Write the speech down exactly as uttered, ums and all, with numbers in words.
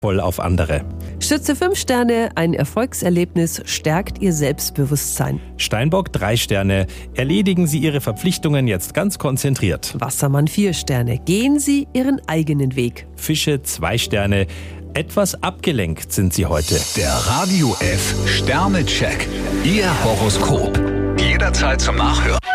voll auf andere. Schütze fünf Sterne, ein Erfolgserlebnis stärkt Ihr Selbstbewusstsein. Steinbock drei Sterne, erledigen Sie Ihre Verpflichtungen jetzt ganz konzentriert. Wassermann vier Sterne, gehen Sie Ihren eigenen Weg. Fische zwei Sterne, etwas abgelenkt sind Sie heute. Der Radio F Sternecheck. Ihr Horoskop. Jederzeit zum Nachhören